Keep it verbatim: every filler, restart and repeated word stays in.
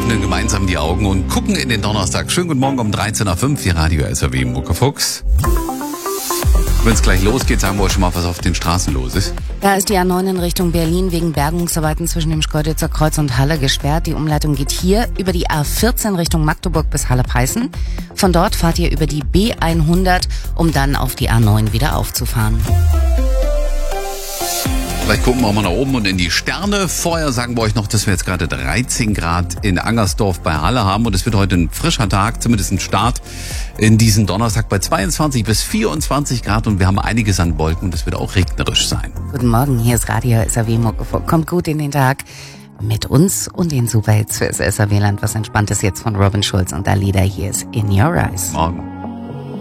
öffnen gemeinsam die Augen und gucken in den Donnerstag. Schönen guten Morgen um dreizehn Uhr fünf, hier Radio S R W Muckefuchs. Wenn es gleich losgeht, sagen wir euch schon mal, was auf den Straßen los ist. Da ist die A neun in Richtung Berlin wegen Bergungsarbeiten zwischen dem Schkeuditzer Kreuz und Halle gesperrt. Die Umleitung geht hier über die A vierzehn Richtung Magdeburg bis Halle-Peißen. Von dort fahrt ihr über die B hundert, um dann auf die A neun wieder aufzufahren. Vielleicht gucken wir auch mal nach oben und in die Sterne. Vorher sagen wir euch noch, dass wir jetzt gerade dreizehn Grad in Angersdorf bei Halle haben. Und es wird heute ein frischer Tag, zumindest ein Start in diesen Donnerstag bei zweiundzwanzig bis vierundzwanzig Grad. Und wir haben einiges an Wolken und es wird auch regnerisch sein. Guten Morgen, hier ist Radio S R W Muckefuchs. Kommt gut in den Tag mit uns und den Superhits fürs S R W-Land. Was Entspanntes jetzt von Robin Schulz und Alida. Hier ist In Your Eyes. Morgen.